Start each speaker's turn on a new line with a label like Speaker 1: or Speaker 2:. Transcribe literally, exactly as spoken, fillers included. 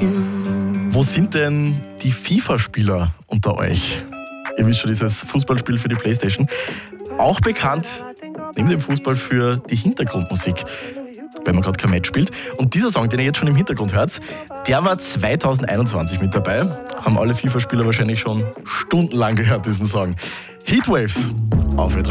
Speaker 1: Wo sind denn die FIFA-Spieler unter euch? Ihr wisst schon, dieses Fußballspiel für die Playstation. Auch bekannt, neben dem Fußball, für die Hintergrundmusik, wenn man gerade kein Match spielt. Und dieser Song, den ihr jetzt schon im Hintergrund hört, der war zweitausendeinundzwanzig mit dabei. Haben alle FIFA-Spieler wahrscheinlich schon stundenlang gehört, diesen Song. Heatwaves auf Ö drei.